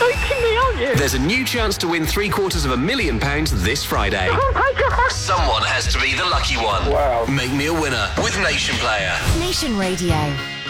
joking me, aren't you? There's a new chance to win £750,000 this Friday. Oh my God. Someone has to be the lucky one. Wow. Make me a winner with Nation Player. Nation Radio.